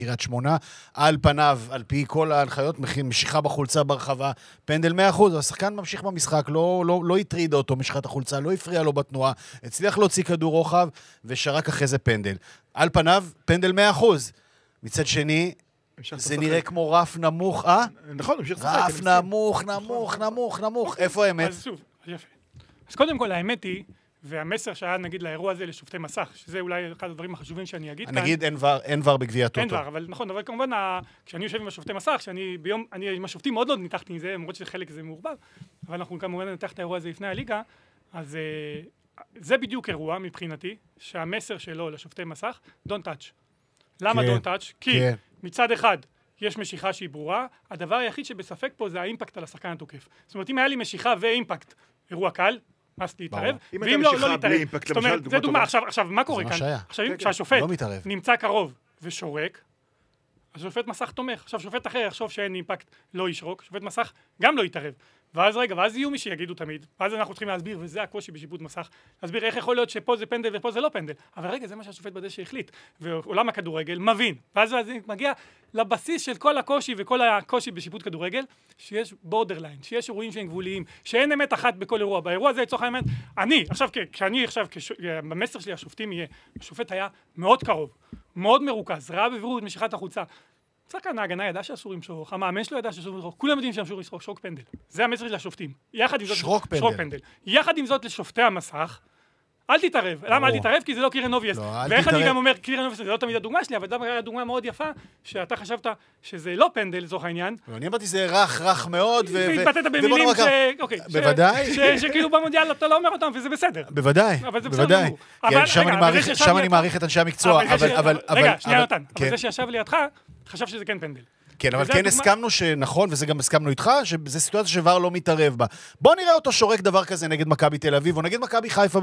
קריית שמונה, על פניו, על פי כל ההנחיות, משיכה בחולצה ברחבה, פנדל 100%, השחקן ממשיך במשחק, לא הטריד אותו משיכת החולצה, לא הפריע לו בתנועה, הצליח להוציא כדור רוחב, ושרק אחרי זה פנדל. על פניו, פנדל 100%. מצד שני, זה נראה כמו רף נמוך, נכון, נמשיך לשחק. רף נמוך, איפה האמת? אז שוב, יפה. אז קודם כל, האמת היא, והמסר שהיה, נגיד, לאירוע הזה לשופטי מסך, שזה אולי אחד הדברים החשובים שאני אגיד כאן. נגיד, אין ור בגביע הטוטו. אין ור, אבל נכון, אבל כמובן, כשאני יושב עם השופטי מסך, אני עם השופטים מאוד לא ניתחתי מזה, למרות שחלק זה מעורבב, אבל אנחנו כמובן נתח את האירוע הזה לפני הליגה, אז זה בדיוק אירוע מבחינתי, שהמסר שלו לשופטי מסך, don't touch. למה don't touch? כי מצד אחד, יש משיכה שהיא ברורה, הדבר היחיד שבספק פה זה האימפקט על השחקן התוקף. זאת אומרת, אם היה לי משיכה ואימפקט, אירוע קל, מס להתערב, ואם לא להתערב. זאת אומרת, זה דוגמה, עכשיו, מה קורה כאן? עכשיו, כשהשופט נמצא קרוב ושורק, אז שופט מסך תומך. עכשיו, שופט אחר יחשוב שאין אימפקט, לא ישרוק, שופט מסך גם לא יתערב. ואז יהיו מי שיגידו תמיד, ואז אנחנו צריכים להסביר, וזה הקושי בשיפוט מסך, להסביר איך יכול להיות שפה זה פנדל ופה זה לא פנדל. אבל רגע, זה מה שהשופט בדשא החליט. ועולם הכדורגל מבין. ואז זה מגיע לבסיס של כל הקושי וכל הקושי בשיפוט כדורגל, שיש בורדרליין, שיש אירועים שהם גבוליים, שאין אמת אחת בכל אירוע. באירוע הזה יצורך האמת, במסר שלי השופטים יהיה, השופט היה מאוד קרוב, מאוד מרוכז, ראה בבירור את משיכת החוצה. שחקן ההגנה ידע שאסור למשוך, המאמן שלו ידע שאסור למשוך, כולם יודעים שאסור לשרוק, שרוק פנדל. זה המסר של השופטים. שרוק פנדל. יחד עם זאת לשופטי המסך, אל תתערב. למה אל תתערב? כי זה לא קירן אובייס. ואיך אני גם אומר, קירן אובייס זה לא תמיד הדוגמה שלי, אבל דוגמה מאוד יפה, שאתה חשבת שזה לא פנדל, לצורך העניין. אני אמרתי, זה רך מאוד, והתבטאת במילים שכאילו במונדיאל אתה לא אומר אותם, וזה בסדר. בוודאי. שם אני מעריך את אנשי המקצוע. רגע, שנייה נתן. אבל זה שישב לידך, חשב שזה כן פנדל. כן, אבל כן הסכמנו שנכון, וזה גם הסכמנו איתך, שזו סיטואציה שוואר לא מתערב בה. בוא נראה אותו שורק דבר כזה נגד מכבי תל אביב, או נגד מכבי חיפה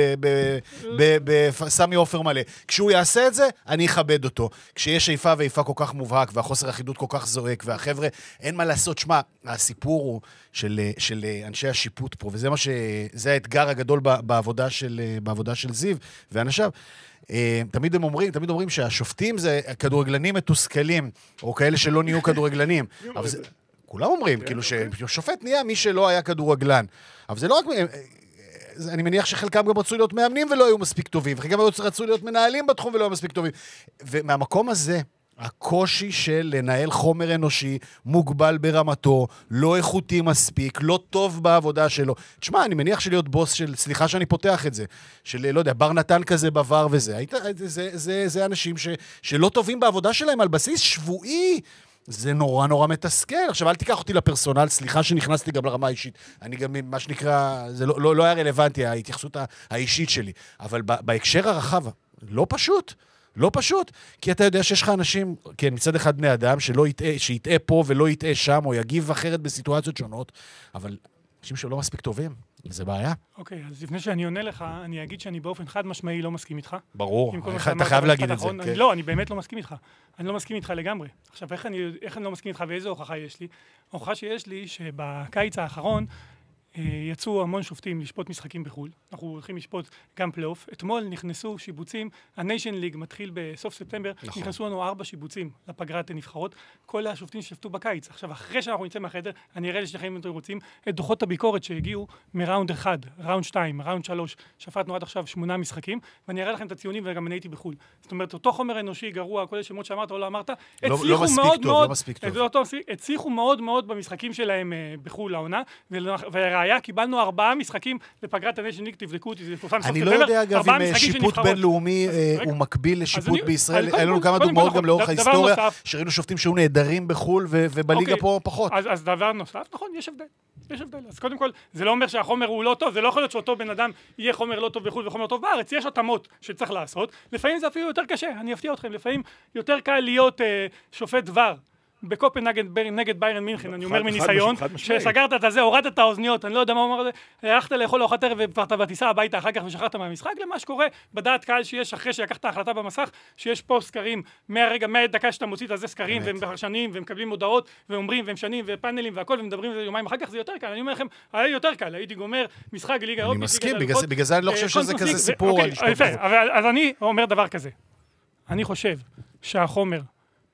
בסמי עופר מלא. כשהוא יעשה את זה, אני אכבד אותו. כשיש איפה ואיפה כל כך מובהק, והחוסר אחידות כל כך זועק, והחבר'ה, אין מה לעשות. שמה, הסיפור הוא של אנשי השיפוט פה, וזה האתגר הגדול בעבודה של זיו ואנשיו. תמיד אומרים שהשופטים זה כדורגלנים מתוסכלים, או כאלה שלא נהיו כדורגלנים. כולם אומרים, כאילו ששופט נהיה מי שלא היה כדורגלן. אבל זה לא רק... אני מניח שחלקם גם רצו להיות מאמנים ולא היו מספיק טובים, וחלקם רצו להיות מנהלים בתחום ולא היו מספיק טובים. ומהמקום הזה, הקושי של לנהל חומר אנושי מוגבל ברמתו, לא איכותי מספיק, לא טוב בעבודה שלו. תשמע, אני מניח שלהיות בוס של, סליחה שאני פותח את זה, של, לא יודע, בר נתן כזה בעבר וזה. זה אנשים שלא טובים בעבודה שלהם על בסיס שבועי. זה נורא מתסכל. עכשיו, אל תיקח אותי לפרסונל, סליחה שנכנסתי גם לרמה האישית. אני גם, מה שנקרא, זה לא היה רלוונטי, ההתייחסות האישית שלי. אבל בהקשר הרחב, לא פשוט, כי אתה יודע שיש לך אנשים, כן, מצד אחד בני אדם, שיטעה פה ולא יטעה שם, או יגיב אחרת בסיטואציות שונות, אבל אנשים שלא מספיק טובים, זה בעיה. אוקיי, אז לפני שאני עונה לך, אני אגיד שאני באופן חד משמעי לא מסכים איתך. ברור, אתה חייב להגיד את זה. לא, אני באמת לא מסכים איתך. אני לא מסכים איתך לגמרי. עכשיו, איך אני לא מסכים איתך ואיזו הוכחה יש לי? ההוכחה שיש לי שבקיץ האחרון, יצאו המון שופטים לשפוט משחקים בחול. אנחנו הולכים לשפוט גם פלייאוף. אתמול נכנסו שיבוצים, הניישן ליג מתחיל בסוף ספטמבר, נכנסו לנו 4 שיבוצים לפגרת הנבחרות. כל השופטים שפטו בקיץ. עכשיו, אחרי שאנחנו נצא מהחדר, אני אראה לשניכם אם אתם רוצים, את דוחות הביקורת שהגיעו מראונד 1, ראונד 2, ראונד 3, שפטנו עד עכשיו 8 משחקים, ואני אראה לכם את הציונים וגם אני הייתי בחול. זאת אומרת, אותו חומר אנושי גרוע, כל השמות שאמרת או לא אמרת, הצליחו מאוד מאוד במשחקים שלהם בחול העונה, וראיה, קיבלנו 4 משחקים לפגרת הניישן ליג, תבדקו אותי, זה פורסם סוף ספטמבר. אני לא יודע, אגב, אם שיפוט בינלאומי הוא מקביל לשיפוט בישראל. היה לנו כמה דוגמאות גם לאורך ההיסטוריה, שראינו שופטים שהיו נהדרים בחול, ובליגה פה פחות. אז דבר נוסף, נכון, יש הבדל. אז קודם כל, זה לא אומר שהחומר הוא לא טוב, זה לא יכול להיות שאותו בן אדם יהיה חומר לא טוב בחול וחומר טוב בארץ, יש התאמות שצריך לעשות. לפעמים זה אפילו יותר קשה, אני אפתיע אתכם, לפעמים יותר קל להיות שופט דבר. בקופנהגן נגד ביירן מינכן, אני אומר מניסיון, שסגרת את זה, הורדת את האוזניות, אני לא יודע מה אומר זה, הלכת לאכול ארוחת ערב וכבר בטיסה הביתה אחר כך ושחררת מהמשחק, למה שקורה בדעת קהל שיש אחרי שלקחת ההחלטה במסך, שיש פה סקרים, מהדקה שאתה מוציא את זה סקרים, והם פרשנים, והם מקבלים הודעות, ואומרים, והם שנים, ופאנלים והכל, ומדברים יומיים אחר כך, זה יותר קל. אני אומר לכם, היה יותר קל, הייתי גומר משחק ליגה אירופית. אני מסכים, בגלל זה אני לא חושב שזה כזה סיפור. אז אני אומר דבר כזה. אני חושב שהחומר